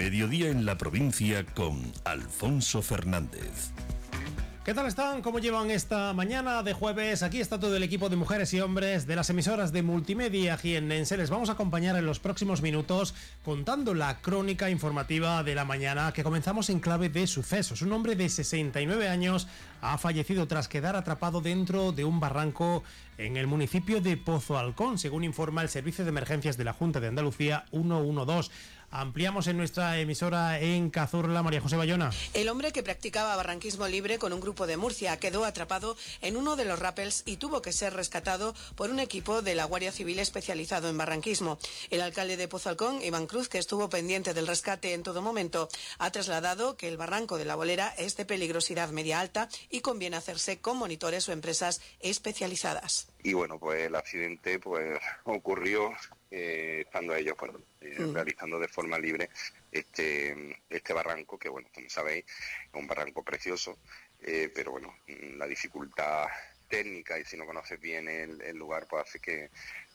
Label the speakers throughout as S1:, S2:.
S1: Mediodía en la provincia con Alfonso Fernández.
S2: ¿Qué tal están? ¿Cómo llevan esta mañana de jueves? Aquí está todo el equipo de mujeres y hombres de las emisoras de multimedia jiennense. Les vamos a acompañar en los próximos minutos contando la crónica informativa de la mañana que comenzamos en clave de sucesos. Un hombre de 69 años ha fallecido tras quedar atrapado dentro de un barranco en el municipio de Pozo Alcón, según informa el Servicio de Emergencias de la Junta de Andalucía 112. Ampliamos en nuestra emisora en Cazorla, María José Bayona.
S3: El hombre que practicaba barranquismo libre con un grupo de Murcia quedó atrapado en uno de los rappels y tuvo que ser rescatado por un equipo de la Guardia Civil especializado en barranquismo. El alcalde de Pozo Alcón, Iván Cruz, que estuvo pendiente del rescate en todo momento, ha trasladado que el barranco de la Bolera es de peligrosidad media alta y conviene hacerse con monitores o empresas especializadas.
S4: Y bueno, pues el accidente ocurrió estando ellos realizando de forma libre este barranco, que bueno, como sabéis, es un barranco precioso, pero bueno, la dificultad técnica y si no conoces bien el lugar, pues hace que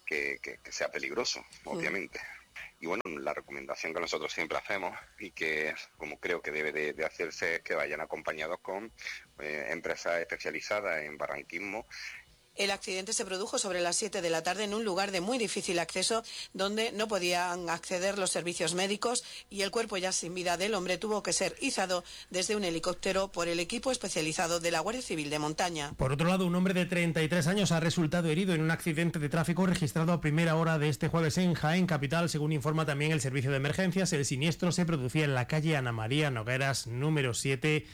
S4: sea peligroso, obviamente. Y bueno, la recomendación que nosotros siempre hacemos y que como creo que debe de hacerse es que vayan acompañados con empresas especializadas en barranquismo.
S3: El accidente se produjo sobre las 7 de la tarde en un lugar de muy difícil acceso donde no podían acceder los servicios médicos y el cuerpo ya sin vida del hombre tuvo que ser izado desde un helicóptero por el equipo especializado de la Guardia Civil de Montaña.
S2: Por otro lado, un hombre de 33 años ha resultado herido en un accidente de tráfico registrado a primera hora de este jueves en Jaén capital, según informa también el Servicio de Emergencias. El siniestro se producía en la calle Ana María Nogueras, número 7,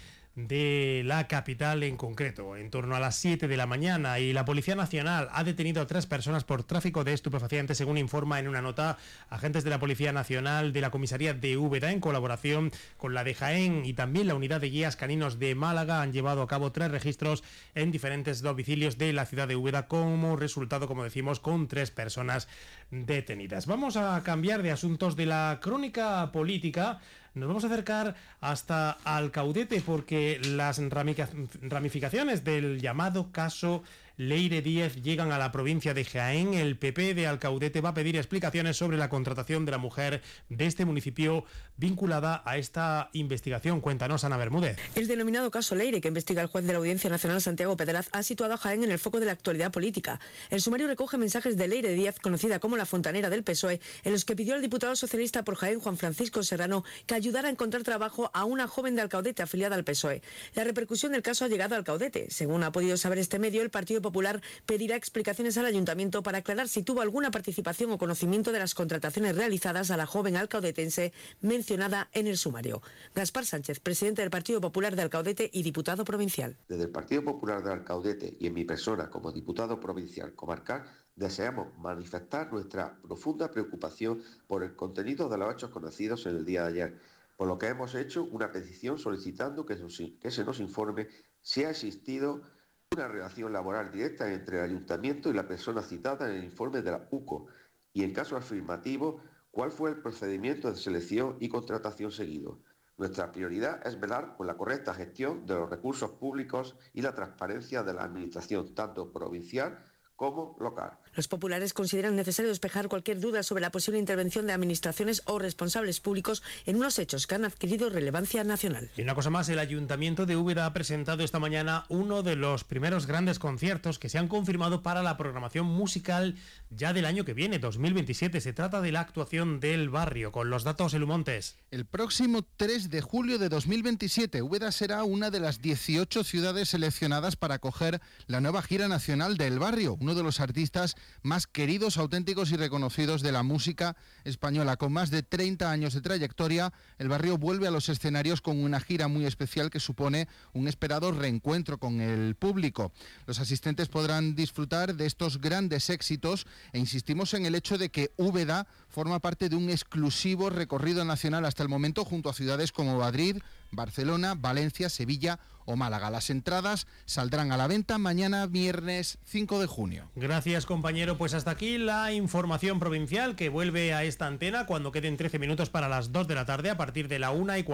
S2: de la capital en concreto, en torno a las 7 de la mañana, y la Policía Nacional ha detenido a 3 personas por tráfico de estupefacientes, según informa en una nota agentes de la Policía Nacional de la Comisaría de Úbeda, en colaboración con la de Jaén y también la Unidad de Guías Caninos de Málaga. Han llevado a cabo 3 registros en diferentes domicilios de la ciudad de Úbeda, como resultado, como decimos, con 3 personas detenidas. Vamos a cambiar de asuntos de la crónica política. Nos vamos a acercar hasta Alcaudete porque las ramificaciones del llamado caso Leire Díez llegan a la provincia de Jaén. El PP de Alcaudete va a pedir explicaciones sobre la contratación de la mujer de este municipio vinculada a esta investigación. Cuéntanos, Ana Bermúdez.
S5: El denominado caso Leire, que investiga el juez de la Audiencia Nacional Santiago Pedraz, ha situado a Jaén en el foco de la actualidad política. El sumario recoge mensajes de Leire Díez, conocida como la fontanera del PSOE, en los que pidió al diputado socialista por Jaén, Juan Francisco Serrano, que ayudara a encontrar trabajo a una joven de Alcaudete afiliada al PSOE. La repercusión del caso ha llegado a Alcaudete. Según ha podido saber este medio, el Partido Popular pedirá explicaciones al Ayuntamiento para aclarar si tuvo alguna participación o conocimiento de las contrataciones realizadas a la joven alcaudetense mencionada en el sumario. Gaspar Sánchez, presidente del Partido Popular de Alcaudete y diputado provincial.
S6: Desde el Partido Popular de Alcaudete y en mi persona como diputado provincial comarcal, deseamos manifestar nuestra profunda preocupación por el contenido de los hechos conocidos en el día de ayer, por lo que hemos hecho una petición solicitando que se nos informe si ha existido una relación laboral directa entre el Ayuntamiento y la persona citada en el informe de la UCO y, en caso afirmativo, cuál fue el procedimiento de selección y contratación seguido. Nuestra prioridad es velar por la correcta gestión de los recursos públicos y la transparencia de la Administración, tanto provincial como local.
S5: Los populares consideran necesario despejar cualquier duda sobre la posible intervención de administraciones o responsables públicos en unos hechos que han adquirido relevancia nacional.
S2: Y una cosa más, el Ayuntamiento de Úbeda ha presentado esta mañana uno de los primeros grandes conciertos que se han confirmado para la programación musical ya del año que viene, 2027. Se trata de la actuación del barrio, con los datos Elu Montes.
S7: El próximo 3 de julio de 2027, Úbeda será una de las 18 ciudades seleccionadas para acoger la nueva gira nacional del barrio, uno de los artistas más queridos, auténticos y reconocidos de la música española. Con más de 30 años de trayectoria, el barrio vuelve a los escenarios con una gira muy especial que supone un esperado reencuentro con el público. Los asistentes podrán disfrutar de estos grandes éxitos e insistimos en el hecho de que Úbeda forma parte de un exclusivo recorrido nacional hasta el momento junto a ciudades como Madrid, Barcelona, Valencia, Sevilla o Málaga. Las entradas saldrán a la venta mañana viernes 5 de junio.
S2: Gracias, compañero. Pues hasta aquí la información provincial, que vuelve a esta antena cuando queden 13 minutos para las 2 de la tarde, a partir de la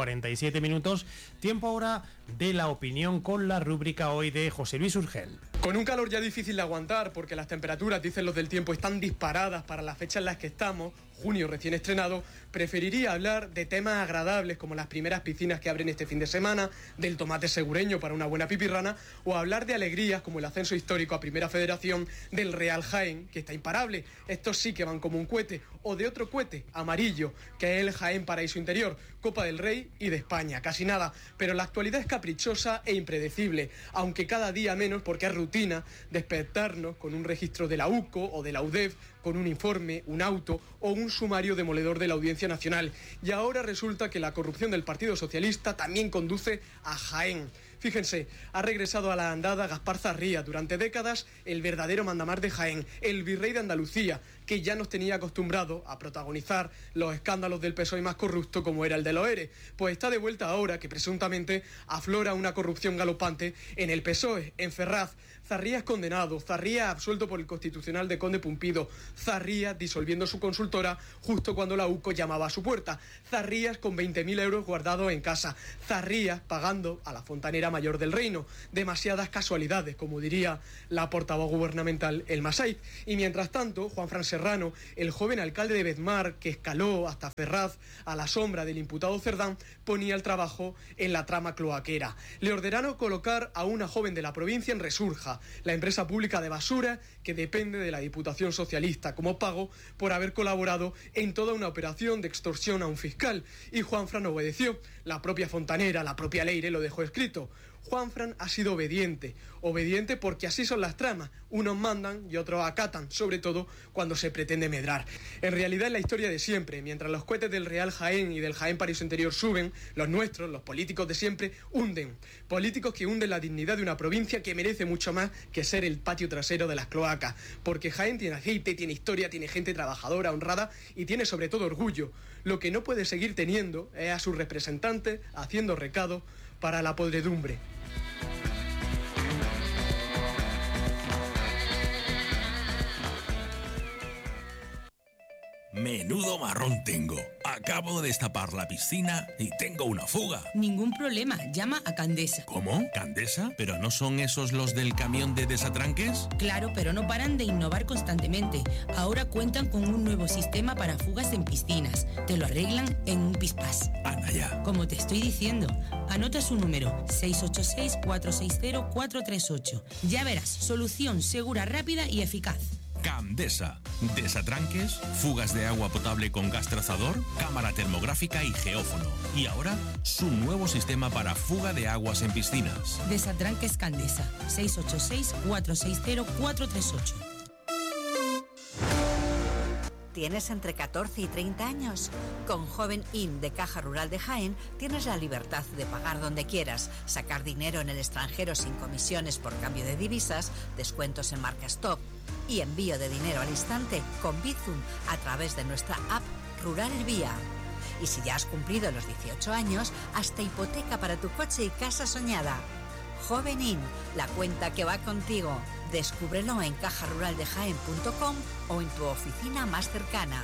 S2: 1:47. Tiempo ahora de la opinión con la rúbrica hoy de José Luis Urgel.
S8: Con un calor ya difícil de aguantar porque las temperaturas, dicen los del tiempo, están disparadas para la fecha en la que estamos, junio recién estrenado, preferiría hablar de temas agradables como las primeras piscinas que abren este fin de semana, del tomate segureño para una buena pipirrana, o hablar de alegrías como el ascenso histórico a Primera Federación del Real Jaén, que está imparable. Estos sí que van como un cohete, o de otro cohete, amarillo, que es el Jaén Paraíso Interior, Copa del Rey y de España. Casi nada, pero la actualidad es caprichosa e impredecible, aunque cada día menos porque es rutina despertarnos con un registro de la UCO o de la UDEF, con un informe, un auto o un sumario demoledor de la Audiencia Nacional. Y ahora resulta que la corrupción del Partido Socialista también conduce a Jaén. Fíjense, ha regresado a la andada Gaspar Zarría, durante décadas el verdadero mandamás de Jaén, el virrey de Andalucía, que ya nos tenía acostumbrado a protagonizar los escándalos del PSOE más corrupto como era el de los ERE. Pues está de vuelta ahora que presuntamente aflora una corrupción galopante en el PSOE, en Ferraz. Zarría es condenado, Zarría absuelto por el Constitucional de Conde Pumpido, Zarría disolviendo su consultora justo cuando la UCO llamaba a su puerta, Zarrías con 20.000 euros guardados en casa, Zarrías pagando a la fontanera mayor del reino. Demasiadas casualidades, como diría la portavoz gubernamental Elma Saiz. Y mientras tanto, Juanfran Serrano, el joven alcalde de Bedmar, que escaló hasta Ferraz a la sombra del imputado Cerdán, ponía el trabajo en la trama cloaquera. Le ordenaron colocar a una joven de la provincia en Resurja, la empresa pública de basura que depende de la Diputación Socialista, como pago por haber colaborado en toda una operación de extorsión a un fiscal. Y Juanfran obedeció. La propia fontanera, la propia Leire lo dejó escrito. Juanfran ha sido obediente porque así son las tramas, unos mandan y otros acatan, sobre todo cuando se pretende medrar. En realidad es la historia de siempre, mientras los cohetes del Real Jaén y del Jaén Paraíso Interior suben, los nuestros, los políticos de siempre, hunden. Políticos que hunden la dignidad de una provincia que merece mucho más que ser el patio trasero de las cloacas, porque Jaén tiene aceite, tiene historia, tiene gente trabajadora, honrada y tiene sobre todo orgullo. Lo que no puede seguir teniendo es a sus representantes haciendo recado para la podredumbre.
S1: Menudo marrón tengo. Acabo de destapar la piscina y tengo una fuga.
S9: Ningún problema, llama a Candesa.
S1: ¿Cómo? ¿Candesa? ¿Pero no son esos los del camión de desatranques?
S9: Claro, pero no paran de innovar constantemente. Ahora cuentan con un nuevo sistema para fugas en piscinas. Te lo arreglan en un pispás.
S1: Anda ya.
S9: Como te estoy diciendo, anota su número, 686-460-438. Ya verás, solución segura, rápida y eficaz.
S1: Candesa. Desatranques, fugas de agua potable con gas trazador, cámara termográfica y geófono. Y ahora, su nuevo sistema para fuga de aguas en piscinas.
S9: Desatranques Candesa. 686-460-438.
S10: ¿Tienes entre 14 y 30 años? Con Joven In de Caja Rural de Jaén tienes la libertad de pagar donde quieras, sacar dinero en el extranjero sin comisiones por cambio de divisas, descuentos en marcas top y envío de dinero al instante con Bizum a través de nuestra app Rural Vía. Y si ya has cumplido los 18 años, hasta hipoteca para tu coche y casa soñada. Joven In, la cuenta que va contigo. Descúbrelo en cajaruraldejaen.com o en tu oficina más cercana.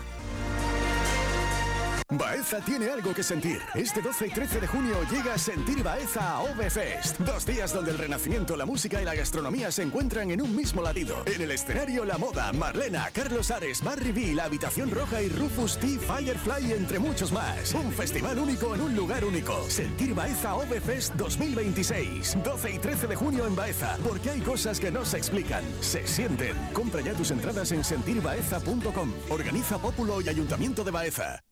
S11: Baeza tiene algo que sentir. Este 12 y 13 de junio llega Sentir Baeza a OVFest. 2 días donde el renacimiento, la música y la gastronomía se encuentran en un mismo latido. En el escenario La Moda, Marlena, Carlos Ares, Barry B, La Habitación Roja y Rufus T, Firefly, entre muchos más. Un festival único en un lugar único. Sentir Baeza OVFest 2026. 12 y 13 de junio en Baeza. Porque hay cosas que no se explican, se sienten. Compra ya tus entradas en sentirbaeza.com. Organiza Pópulo y Ayuntamiento de Baeza.